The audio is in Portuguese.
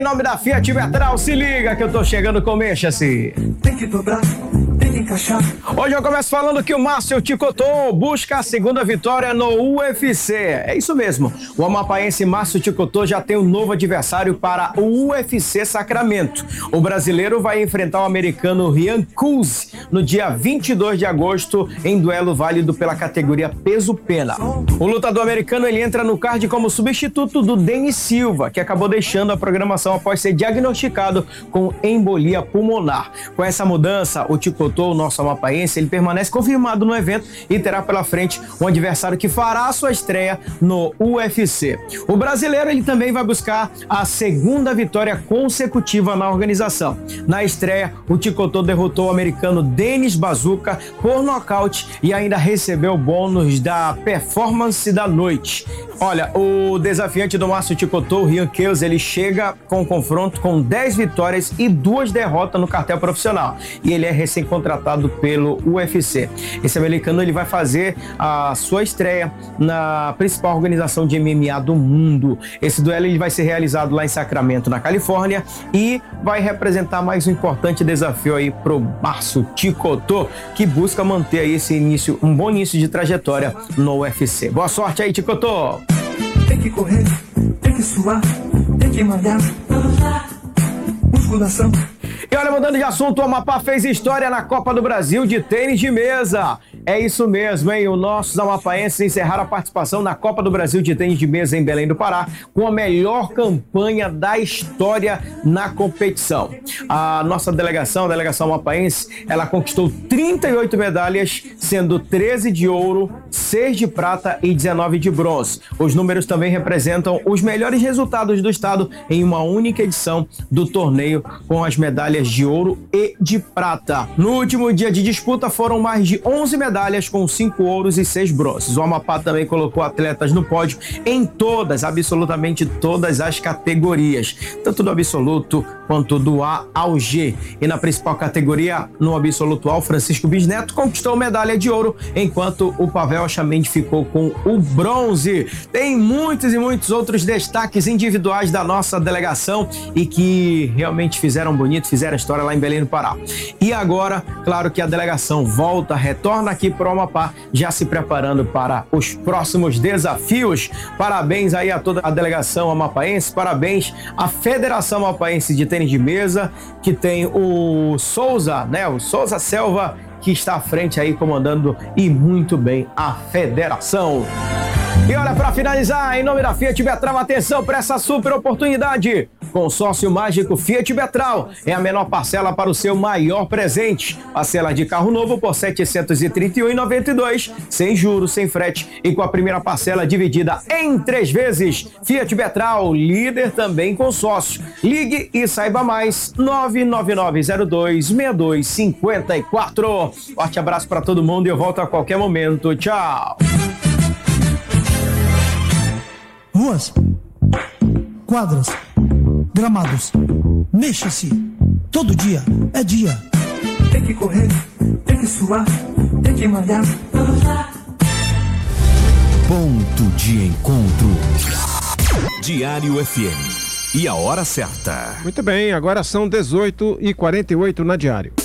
Em nome da Fiat Vetral, se liga que eu tô chegando com Mexa-se. Tem que dobrar, tem que encaixar. Hoje eu começo falando que o Márcio Ticotô busca a segunda vitória no UFC. É isso mesmo, o amapaense Márcio Ticotô já tem um novo adversário para o UFC Sacramento. O brasileiro vai enfrentar o americano Ryan Coase no dia 22 de agosto em duelo válido pela categoria peso-pena. O lutador americano ele entra no card como substituto do Denis Silva, que acabou deixando a programação após ser diagnosticado com embolia pulmonar. Com essa mudança, o Ticotô, o nosso amapaense, ele permanece confirmado no evento e terá pela frente um adversário que fará a sua estreia no UFC. O brasileiro ele também vai buscar a segunda vitória consecutiva na organização. Na estreia, o Ticotô derrotou o americano Denis Bazuca por nocaute e ainda recebeu o bônus da performance da noite. Olha, o desafiante do Márcio Ticotô, o Ryan Coase, ele chega com o confronto com 10 vitórias e 2 derrotas no cartel profissional. E ele é recém-contratado pelo UFC. Esse americano ele vai fazer a sua estreia na principal organização de MMA do mundo. Esse duelo ele vai ser realizado lá em Sacramento, na Califórnia, e vai representar mais um importante desafio aí pro Márcio Ticotô, que busca manter aí esse início, um bom início de trajetória no UFC. Boa sorte aí, Ticotô! Tem que correr, tem que suar, tem que malhar. Musculação. E olha, mudando de assunto, o Amapá fez história na Copa do Brasil de tênis de mesa. É isso mesmo, hein? Os nossos amapaenses encerraram a participação na Copa do Brasil de tênis de mesa em Belém do Pará com a melhor campanha da história na competição. A nossa delegação, a delegação amapaense, ela conquistou 38 medalhas, sendo 13 de ouro, 6 de prata e 19 de bronze. Os números também representam os melhores resultados do estado em uma única edição do torneio, com as medalhas de ouro e de prata. No último dia de disputa foram mais de 11 medalhas com 5 ouros e 6 bronzes. O Amapá também colocou atletas no pódio em todas, absolutamente todas as categorias, tanto do absoluto quanto do A ao G. E na principal categoria, no absoluto A, o Francisco Bisneto conquistou medalha de ouro, enquanto o Pavel Achamendi ficou com o bronze. Tem muitos e muitos outros destaques individuais da nossa delegação e que realmente fizeram bonito, fizeram história lá em Belém do Pará. E agora, claro que a delegação retorna aqui para o Amapá, já se preparando para os próximos desafios. Parabéns aí a toda a delegação amapaense, parabéns à Federação Amapaense de Tênis de Mesa, que tem o Souza, né? O Souza Selva, que está à frente aí comandando e muito bem a federação. E olha, para finalizar, em nome da Fiat Vetral, atenção para essa super oportunidade. Consórcio Mágico Fiat Vetral é a menor parcela para o seu maior presente. Parcela de carro novo por R$ 731,92, sem juros, sem frete e com a primeira parcela dividida em 3 vezes. Fiat Vetral, líder também em consórcio. Ligue e saiba mais, 999026254. Forte abraço para todo mundo e eu volto a qualquer momento. Tchau! Ruas, quadras, gramados, mexa-se, todo dia é dia. Tem que correr, tem que suar, tem que malhar. Ponto de encontro. Diário FM. E a hora certa. Muito bem, agora são 18h48 na Diário.